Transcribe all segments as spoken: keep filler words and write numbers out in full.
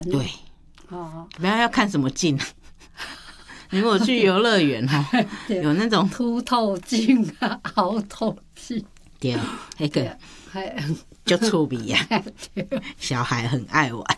对，哦，不要要看什么镜。如果去游乐园哈，有那种凸透镜啊、凹透镜， 对，那个就趣味呀，小孩很爱玩。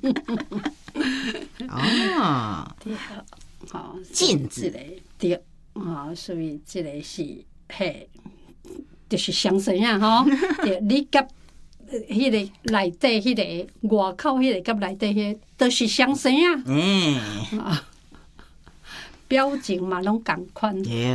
哦， 对，好， 镜子对，啊，所以这个是嘿，就是相生啊，吼，对，你甲迄个内底迄个外口迄个甲内底迄个都是相生啊， 嗯。 表情嘛，拢同款。 对，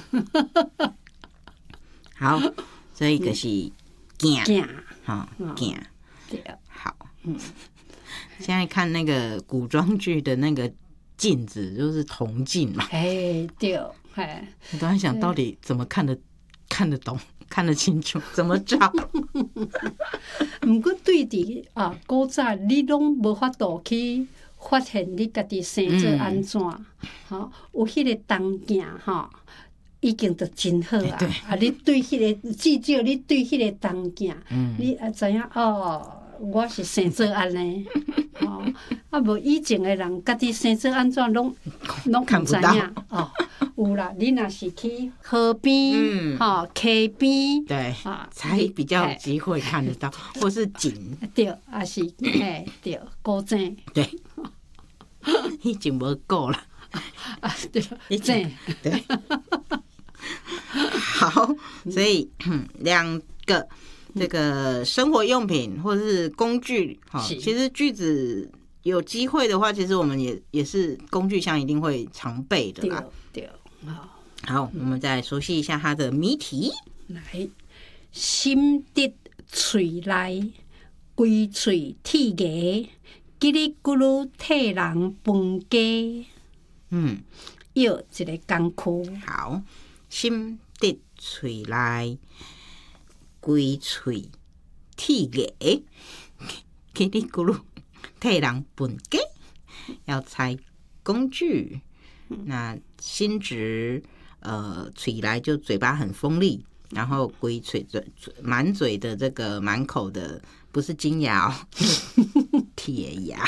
好，所以就是镜， 镜， 哈，镜， 对， 好。嗯，现在看那个古装剧的那个镜子，就是铜镜嘛。 哎，对，哎， 我都在想到底怎么看得看得懂、看得清楚，怎么照？ 不过对伫啊古早，你拢无法度去发现你家己生做安怎，吼、嗯，有迄个铜镜吼，已经就真好啊！ 欸、 啊，你对迄、那个，至少你对迄个铜镜，嗯、你啊知影哦，我是生做安尼，哦，啊无以前的人家己生做安怎，拢拢唔知影哦。有啦，你若是去河边、吼、嗯、溪边， 对，啊，才比较有机会看得到，或是景， 对，啊是，嘿，对，古井， 对，已经无够了， 啊，对，井， 对，好，所以两个这个生活用品或者是工具，哈，其实句子有机会的话，其实我们也也是工具箱一定会常备的啦， 对。对好，好，我们再熟悉一下它的谜题。 来，心伫喙内，规喙铁牙，叽里咕噜替人分家。嗯，要一个工具。 好，心伫喙内，规喙铁牙，叽里咕噜替人分家。要猜工具。那心直，呃，嘴来就嘴巴很锋利，然后龟嘴嘴满嘴的这个满口的不是金牙哦，铁牙，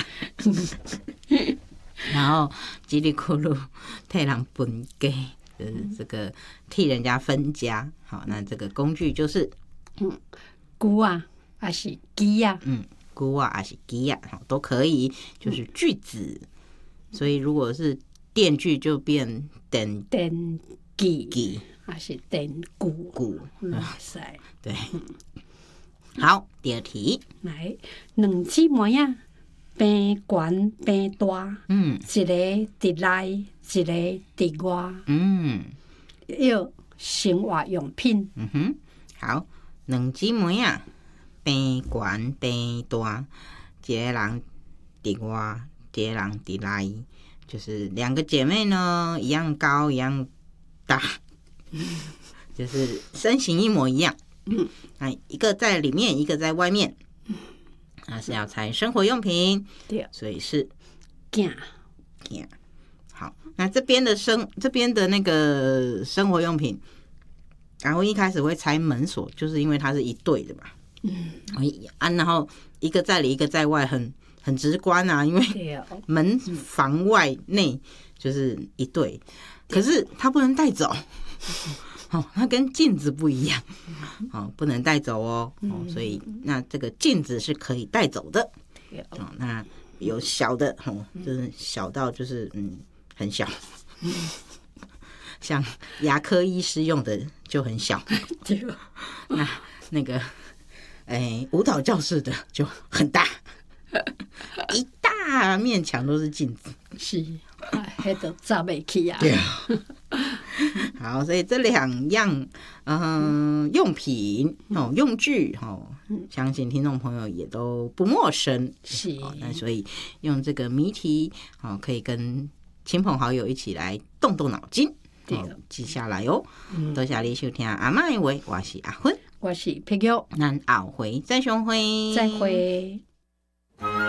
然后叽里咕噜替人分家，就是这个替人家分家。好，那这个工具就是嗯，鼓啊，还是机啊， 嗯，鼓啊，还是机啊，都可以，就是句子。所以如果是电锯就变电电锯，还是电鼓鼓， 嗯，是， 对。好，第二题， 来，两姊妹啊，边悬边大，嗯，一个伫内，一个伫外，嗯，要生活用品， 嗯哼，好，两姊妹啊，边悬边大，一个人伫外，一个人伫内。就是两个姐妹呢，一样高，一样大，就是身形一模一样。嗯，那一个在里面，一个在外面。那是要猜生活用品， 对， 所以是镜镜。好，那这边的生这边的那个生活用品，然后一开始会猜门锁，就是因为它是一对的嘛。嗯，啊，然后一个在里，一个在外，很。很直观啊，因为门房外内就是一对，可是它不能带走，哦，它跟镜子不一样，哦，不能带走哦，哦，所以那这个镜子是可以带走的，哦，那有小的，哦，就是小到就是嗯很小，像牙科医师用的就很小，那那个哎舞蹈教室的就很大。一大面墙都是镜子， 是，迄都砸不起啊。 对啊。好，所以这两样嗯、呃、用品哦用具哦，相信听众朋友也都不陌生。 是， 哦，那所以用这个谜题哦，可以跟亲朋好友一起来动动脑筋，哦，记下来哦。嗯、多谢你收听阿嬷的话，我是阿芬， 我是佩玉， 咱后回再相会， 再会。